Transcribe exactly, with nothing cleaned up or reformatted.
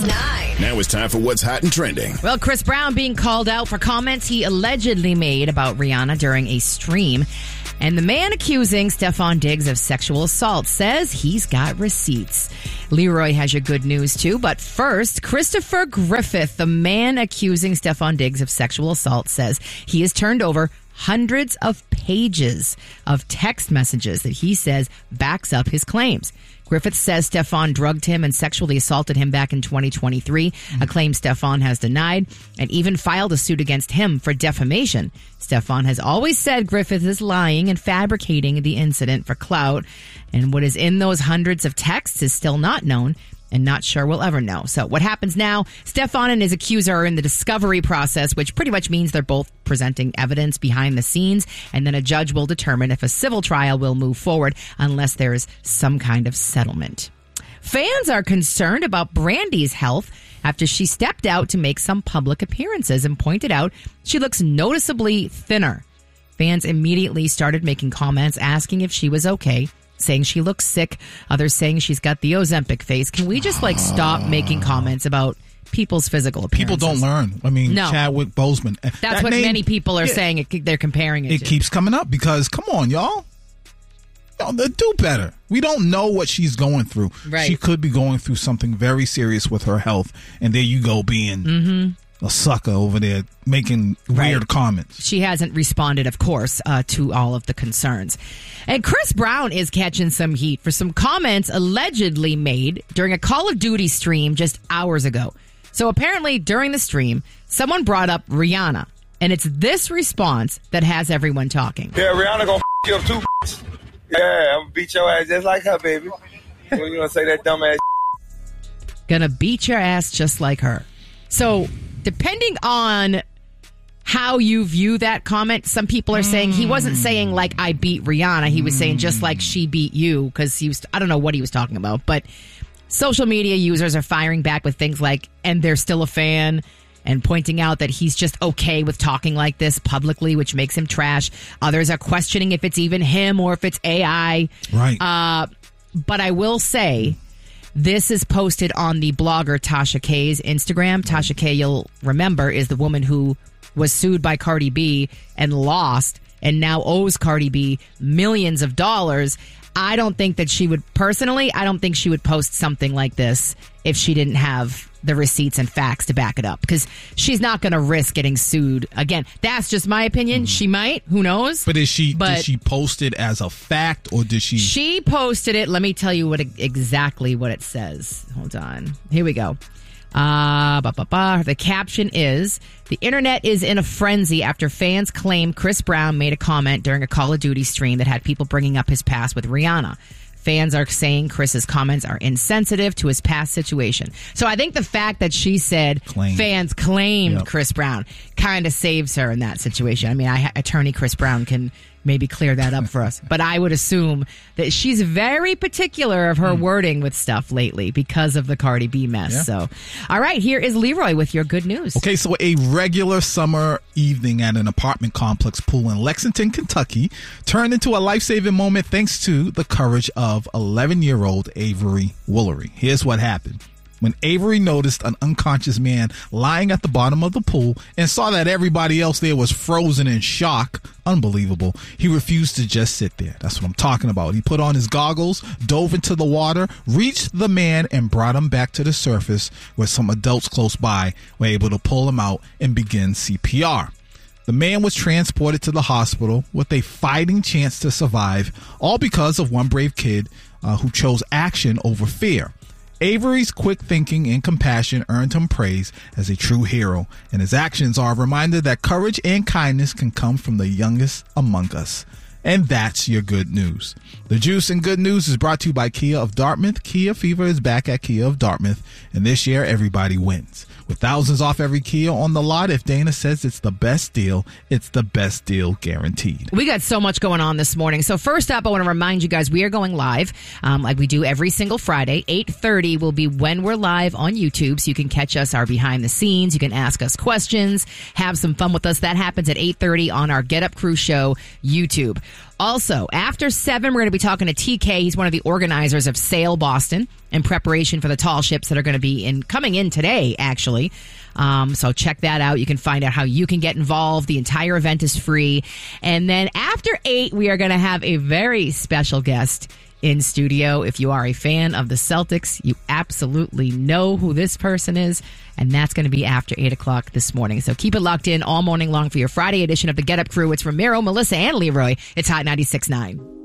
nine. Now it's time for what's hot and trending. Well, Chris Brown being called out for comments he allegedly made about Rihanna during a stream. And the man accusing Stefon Diggs of sexual assault says he's got receipts. Leroy has your good news, too. But first, Christopher Griffith, the man accusing Stefon Diggs of sexual assault, says he has turned over hundreds of pages of text messages that he says backs up his claims. Griffith says Stefon drugged him and sexually assaulted him back in twenty twenty-three, mm-hmm. a claim Stefon has denied, and even filed a suit against him for defamation. Stefon has always said Griffith is lying and fabricating the incident for clout, and what is in those hundreds of texts is still not known, and not sure we'll ever know. So what happens now? Stefon and his accuser are in the discovery process, which pretty much means they're both presenting evidence behind the scenes, and then a judge will determine if a civil trial will move forward unless there is some kind of settlement. Fans are concerned about Brandy's health after she stepped out to make some public appearances and pointed out she looks noticeably thinner. Fans immediately started making comments asking if she was okay, saying she looks sick, others saying she's got the Ozempic face. Can we just like stop making comments about people's physical appearances? People don't learn. I mean, no. Chadwick Boseman. That's that what name, many people are yeah, saying. It, they're comparing it, it to. It keeps coming up because, come on, y'all. y'all do better. We don't know what she's going through. Right. She could be going through something very serious with her health, and there you go being mm-hmm. a sucker over there making right. weird comments. She hasn't responded, of course, uh, to all of the concerns. And Chris Brown is catching some heat for some comments allegedly made during a Call of Duty stream just hours ago. So apparently during the stream, someone brought up Rihanna, and it's this response that has everyone talking. Yeah, Rihanna gonna f*** you up too. Yeah, I'm gonna beat your ass just like her, baby. You gonna say that dumb ass Gonna beat your ass just like her. So depending on how you view that comment, some people are saying he wasn't saying like I beat Rihanna. He was saying just like she beat you, because he was, I don't know what he was talking about, but social media users are firing back with things like, and they're still a fan, and pointing out that he's just okay with talking like this publicly, which makes him trash. Others are questioning if it's even him or if it's A I. Right. Uh, but I will say, this is posted on the blogger Tasha K's Instagram. Tasha K, you'll remember, is the woman who was sued by Cardi B and lost and now owes Cardi B millions of dollars. I don't think that she would, personally, I don't think she would post something like this if she didn't have the receipts and facts to back it up, because she's not going to risk getting sued again. That's just my opinion. Mm. She might. Who knows? But is she? But did she post it as a fact, or did she? She posted it. Let me tell you what exactly what it says. Hold on. Here we go. Uh, bah, bah, bah. The caption is, the internet is in a frenzy after fans claim Chris Brown made a comment during a Call of Duty stream that had people bringing up his past with Rihanna. Fans are saying Chris's comments are insensitive to his past situation. So I think the fact that she said Claimed. fans claimed Yep. Chris Brown kind of saves her in that situation. I mean, I, attorney Chris Brown can maybe clear that up for us. But I would assume that she's very particular of her mm. wording with stuff lately because of the Cardi B mess. Yeah. So, all right, here is Leroy with your good news. Okay, so a regular summer evening at an apartment complex pool in Lexington, Kentucky turned into a life-saving moment thanks to the courage of eleven-year-old Avery Woolery. Here's what happened. When Avery noticed an unconscious man lying at the bottom of the pool and saw that everybody else there was frozen in shock, unbelievable, he refused to just sit there. That's what I'm talking about. He put on his goggles, dove into the water, reached the man, and brought him back to the surface, where some adults close by were able to pull him out and begin C P R. The man was transported to the hospital with a fighting chance to survive, all because of one brave kid uh, who chose action over fear. Avery's quick thinking and compassion earned him praise as a true hero, and his actions are a reminder that courage and kindness can come from the youngest among us. And that's your good news. The Juice and Good News is brought to you by Kia of Dartmouth. Kia Fever is back at Kia of Dartmouth, and this year everybody wins. With thousands off every Kia on the lot, if Dana says it's the best deal, it's the best deal guaranteed. We got so much going on this morning. So first up, I want to remind you guys, we are going live um, like we do every single Friday. eight thirty will be when we're live on YouTube, so you can catch us, our behind the scenes. You can ask us questions, have some fun with us. That happens at eight thirty on our Get Up Crew Show YouTube. Also, after seven, we're going to be talking to T K. He's one of the organizers of Sail Boston. in preparation for the tall ships that are going to be in coming in today, actually. Um, so check that out. You can find out how you can get involved. The entire event is free. And then after eight, we are going to have a very special guest in studio. If you are a fan of the Celtics, you absolutely know who this person is. And that's going to be after eight o'clock this morning. So keep it locked in all morning long for your Friday edition of the Get Up Crew. It's Ramiro, Melissa, and Leroy. It's Hot ninety-six point nine.